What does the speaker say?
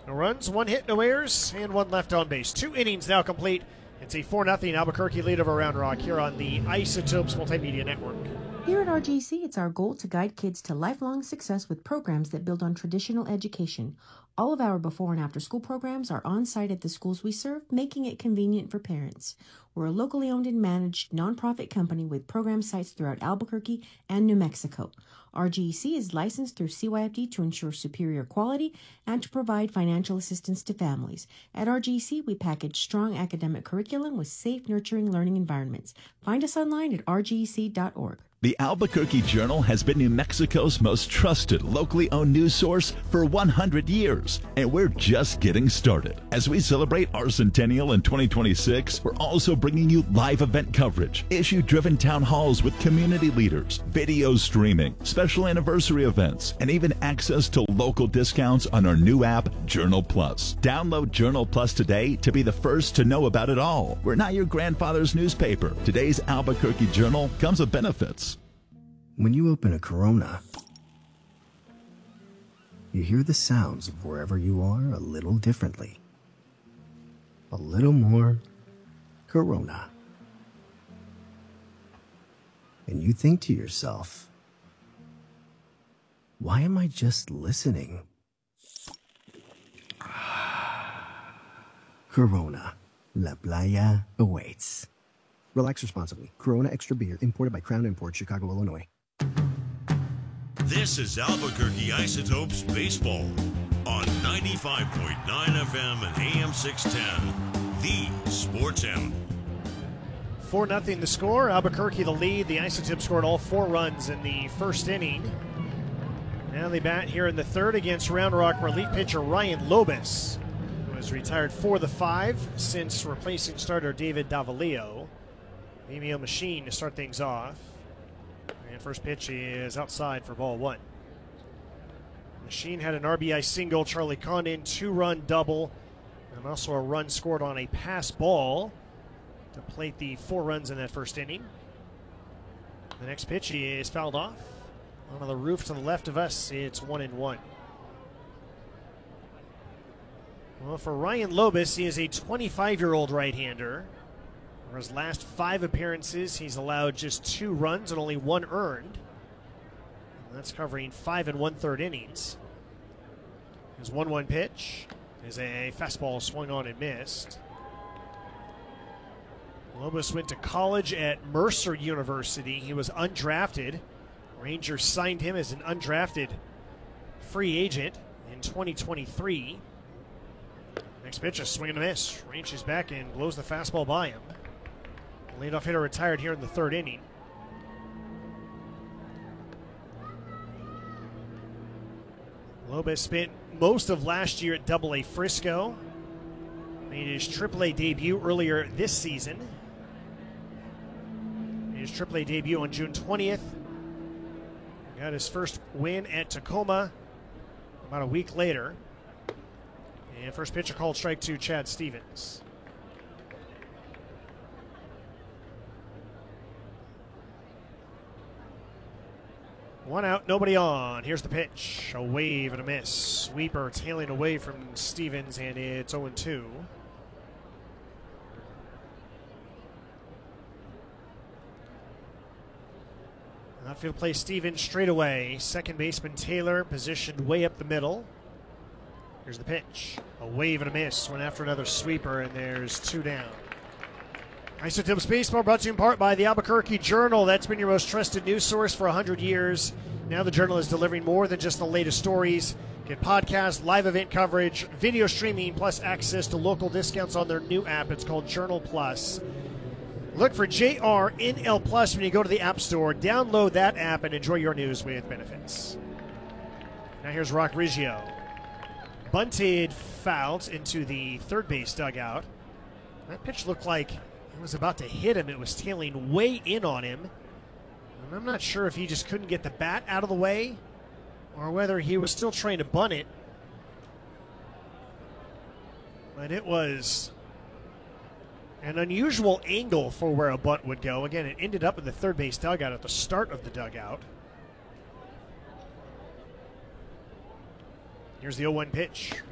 No runs, one hit, no errors, and one left on base. 2 innings now complete. It's a 4-0 Albuquerque lead over Round Rock here on the Isotopes Multimedia Network. Here at RGC, it's our goal to guide kids to lifelong success with programs that build on traditional education. All of our before and after school programs are on site at the schools we serve, making it convenient for parents. We're a locally owned and managed nonprofit company with program sites throughout Albuquerque and New Mexico. RGC is licensed through CYFD to ensure superior quality and to provide financial assistance to families. At RGC, we package strong academic curriculum with safe, nurturing learning environments. Find us online at rgec.org. The Albuquerque Journal has been New Mexico's most trusted, locally owned news source for 100 years, and we're just getting started. As we celebrate our centennial in 2026, we're also bringing you live event coverage, issue-driven town halls with community leaders, video streaming, special anniversary events, and even access to local discounts on our new app, Journal Plus. Download Journal Plus today to be the first to know about it all. We're not your grandfather's newspaper. Today's Albuquerque Journal comes with benefits. When you open a Corona, you hear the sounds of wherever you are a little differently. A little more Corona. And you think to yourself, why am I just listening? Corona. La Playa awaits. Relax responsibly. Corona Extra Beer, imported by Crown Imports, Chicago, Illinois. This is Albuquerque Isotopes Baseball on 95.9 FM and AM 610, the Sports Animal. 4-0 the score. Albuquerque the lead. The Isotopes scored all 4 runs in the first inning. Now they bat here in the third against Round Rock relief pitcher Ryan Lobus, who has retired for the 5 since replacing starter David Davalillo. Vimeo Machine to start things off. And first pitch is outside for ball 1. Machine had an RBI single. Charlie Condon 2-run double. And also a run scored on a pass ball to plate the 4 runs in that first inning. The next pitch is fouled off. On the roof to the left of us, it's 1-1. Well, for Ryan Lobus, he is a 25-year-old right-hander. For his last 5 appearances, he's allowed just 2 runs and only 1 earned. And that's covering 5 1/3 innings. His 1-1 pitch is a fastball swung on and missed. Lobus went to college at Mercer University. He was undrafted. Rangers signed him as an undrafted free agent in 2023. Next pitch, a swing and a miss. Ranges back and blows the fastball by him. Leadoff hitter retired here in the 3rd inning. Lobus spent most of last year at Double-A Frisco. Made his Triple-A debut earlier this season. Made his Triple-A debut on June 20th. Got his first win at Tacoma about a week later. And first pitch, a called strike to Chad Stevens. One out, nobody on. Here's the pitch. A wave and a miss. Sweeper tailing away from Stevens, and it's 0-2. Outfield play Stevens straight away. Second baseman Taylor positioned way up the middle. Here's the pitch. A wave and a miss. Went after another sweeper, and there's 2 down. Isotopes Baseball brought to you in part by the Albuquerque Journal. That's been your most trusted news source for 100 years. Now the Journal is delivering more than just the latest stories. Get podcasts, live event coverage, video streaming, plus access to local discounts on their new app. It's called Journal Plus. Look for JRNL Plus when you go to the App Store. Download that app and enjoy your news with benefits. Now here's Rock Riggio. Bunted fouled into the third base dugout. That pitch looked like it was about to hit him. It was tailing way in on him. And I'm not sure if he just couldn't get the bat out of the way or whether he was still trying to bunt it. But it was an unusual angle for where a bunt would go. Again, it ended up in the third base dugout at the start of the dugout. Here's the 0-1 pitch.